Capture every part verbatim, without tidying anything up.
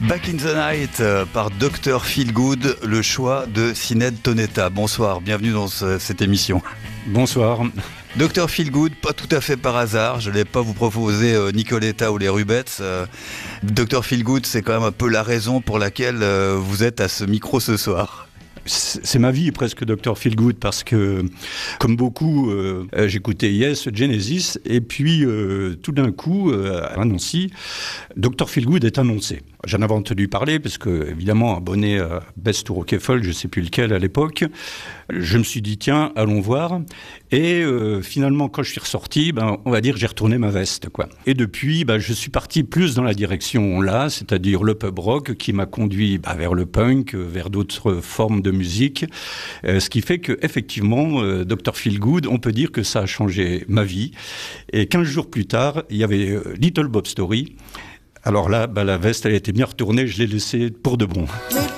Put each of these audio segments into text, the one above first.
Back in the Night euh, par docteur Feelgood, le choix de Sinéad Tonetta. Bonsoir, bienvenue dans ce, cette émission. Bonsoir. docteur Feelgood, pas tout à fait par hasard, je ne vais pas vous proposer euh, Nicoletta ou les Rubettes. Euh, docteur Feelgood, c'est quand même un peu la raison pour laquelle euh, vous êtes à ce micro ce soir. C'est ma vie presque, docteur Feelgood, parce que, comme beaucoup, euh, j'écoutais Yes, Genesis, et puis euh, tout d'un coup, euh, à Nancy, docteur Feelgood est annoncé. J'en avais entendu parler, parce que, évidemment, abonné à Best ou Rock and Folk, je ne sais plus lequel à l'époque, je me suis dit, tiens, allons voir. Et euh, finalement, quand je suis ressorti, ben, on va dire, j'ai retourné ma veste, quoi. Et depuis, ben, je suis parti plus dans la direction là, c'est-à-dire le pub rock, qui m'a conduit ben, vers le punk, vers d'autres formes de musique. Euh, ce qui fait que, effectivement, euh, docteur Feelgood, on peut dire que ça a changé ma vie. Et quinze jours plus tard, il y avait euh, Little Bob Story. Alors là, bah, la veste, elle était bien retournée, je l'ai laissée pour de bon.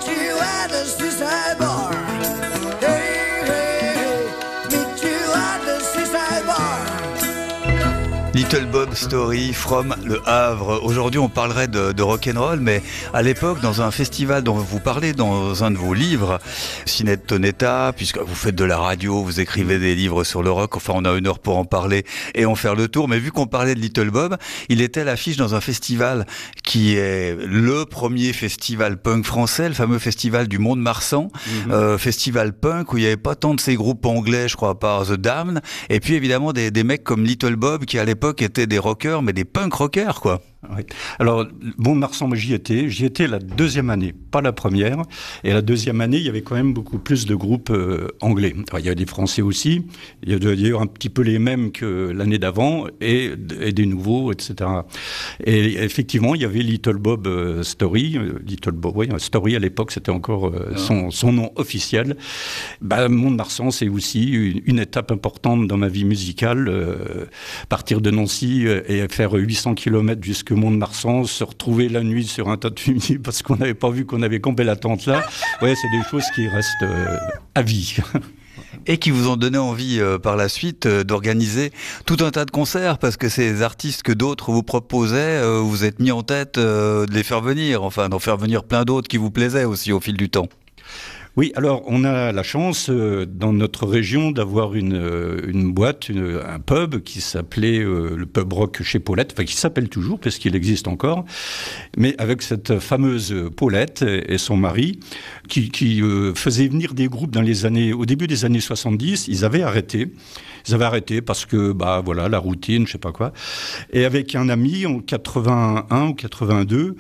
Little Bob Story from Le Havre. Aujourd'hui, on parlerait de, de rock'n'roll, mais à l'époque, dans un festival dont vous parlez dans un de vos livres, Sinéad Tonetta, puisque vous faites de la radio, vous écrivez des livres sur le rock, enfin, on a une heure pour en parler et en faire le tour, mais vu qu'on parlait de Little Bob, il était à l'affiche dans un festival qui est le premier festival punk français, le fameux festival du Mont-de-Marsan, mm-hmm. euh, festival punk où il n'y avait pas tant de ces groupes anglais, je crois, à part The Damned, et puis évidemment des, des mecs comme Little Bob qui à l'époque étaient des rockers, mais des punk rockers, quoi. Oui. Alors, Mont-de-Marsan, moi j'y étais. J'y étais la deuxième année, pas la première. Et la deuxième année, il y avait quand même beaucoup plus de groupes euh, anglais. Alors, il y avait des Français aussi. Il y a d'ailleurs un petit peu les mêmes que l'année d'avant et, et des nouveaux, et cetera. Et effectivement, il y avait Little Bob euh, Story. Euh, Little Bob, oui, Story à l'époque, c'était encore euh, ah. son, son nom officiel. Bah, Mont-de-Marsan, c'est aussi une, une étape importante dans ma vie musicale. Euh, partir de Nancy et faire huit cents kilomètres jusqu'à Mont-de-Marsan, se retrouver la nuit sur un tas de fumier parce qu'on n'avait pas vu qu'on avait campé la tente là. Ouais, c'est des choses qui restent euh, à vie. Et qui vous ont donné envie euh, par la suite euh, d'organiser tout un tas de concerts, parce que ces artistes que d'autres vous proposaient, euh, vous êtes mis en tête euh, de les faire venir, enfin d'en faire venir plein d'autres qui vous plaisaient aussi au fil du temps. Oui, alors on a la chance euh, dans notre région d'avoir une, euh, une boîte, une, un pub qui s'appelait euh, le pub rock chez Paulette, enfin qui s'appelle toujours parce qu'il existe encore, mais avec cette fameuse Paulette et, et son mari qui, qui euh, faisaient venir des groupes dans les années, au début des années soixante-dix, ils avaient arrêté. Ils avaient arrêté parce que, bah voilà, la routine, je sais pas quoi. Et avec un ami en quatre-vingt-un ou quatre-vingt-deux,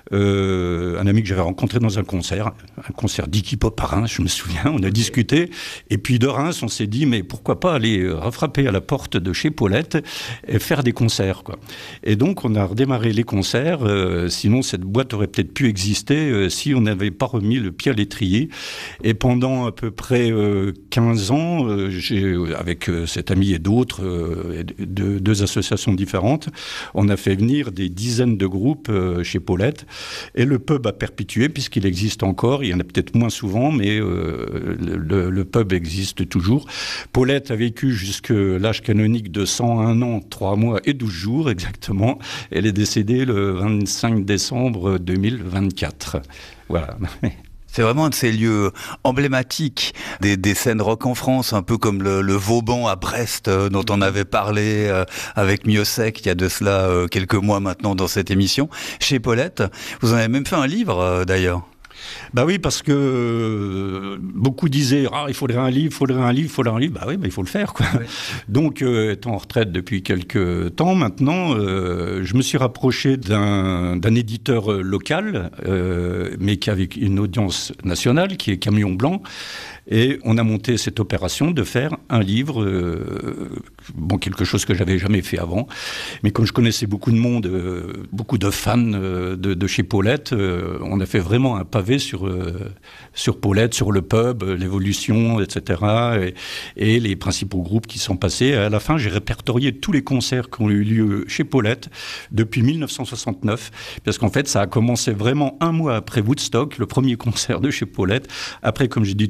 euh, un ami que j'avais rencontré dans un concert, un concert d'Iggy Pop à Reims, je me souviens, on a discuté. Et puis de Reims, on s'est dit, mais pourquoi pas aller refrapper à la porte de chez Paulette et faire des concerts, quoi. Et donc, on a redémarré les concerts. Euh, sinon, cette boîte aurait peut-être pu exister euh, si on n'avait pas remis le pied à l'étrier. Et pendant à peu près euh, quinze ans, euh, j'ai, avec euh, cet ami et d'autres, euh, de, deux associations différentes, on a fait venir des dizaines de groupes euh, chez Paulette. Et le pub a perpétué, puisqu'il existe encore. Il y en a peut-être moins souvent, mais euh, le, le pub existe toujours. Paulette a vécu jusqu'à l'âge canonique de cent un ans, trois mois et douze jours exactement. Elle est décédée le vingt-cinq décembre deux mille vingt-quatre. Voilà. C'est vraiment un de ces lieux emblématiques des, des scènes rock en France, un peu comme le, le Vauban à Brest, euh, dont on avait parlé euh, avec Miossec il y a de cela euh, quelques mois maintenant dans cette émission. Chez Paulette, vous en avez même fait un livre euh, d'ailleurs. Bah oui, parce que euh, beaucoup disaient ah, il faudrait un livre, il faudrait un livre, il faudrait un livre. Bah oui, bah, il faut le faire, quoi. Ouais. Donc, euh, étant en retraite depuis quelques temps maintenant, euh, je me suis rapproché d'un, d'un éditeur local, euh, mais qui avait une audience nationale, qui est Camion Blanc. Et on a monté cette opération de faire un livre, euh, bon, quelque chose que j'avais jamais fait avant. Mais comme je connaissais beaucoup de monde, euh, beaucoup de fans euh, de, de chez Paulette, euh, on a fait vraiment un pavé sur, euh, sur Paulette, sur le pub, l'évolution, et cetera. Et, et les principaux groupes qui sont passés. À la fin, j'ai répertorié tous les concerts qui ont eu lieu chez Paulette depuis mille neuf cent soixante-neuf. Parce qu'en fait, ça a commencé vraiment un mois après Woodstock, le premier concert de chez Paulette. Après, comme j'ai dit tout à l'heure,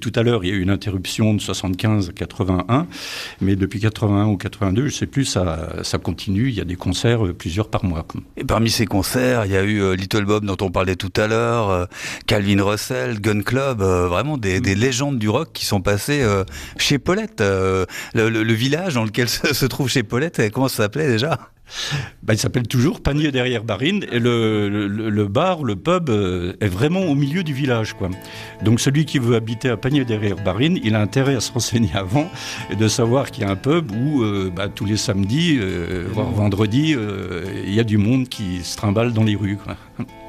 il y a eu une interruption de soixante-quinze à quatre-vingt-un, mais depuis quatre-vingt-un ou quatre-vingt-deux, je ne sais plus, ça, ça continue. Il y a des concerts, euh, plusieurs par mois. Et parmi ces concerts, il y a eu euh, Little Bob dont on parlait tout à l'heure, euh, Calvin Russell, Gun Club, euh, vraiment des, des légendes du rock qui sont passées euh, chez Paulette. Euh, le, le, le village dans lequel se, se trouve chez Paulette, comment ça s'appelait déjà ? Ben, il s'appelle toujours Panier derrière Barine, et le, le, le bar, le pub euh, est vraiment au milieu du village, quoi. Donc celui qui veut habiter à Panier derrière Barine, il a intérêt à se renseigner avant et de savoir qu'il y a un pub où euh, bah, tous les samedis, euh, voire vendredis, euh, il y a du monde qui se trimballe dans les rues, quoi.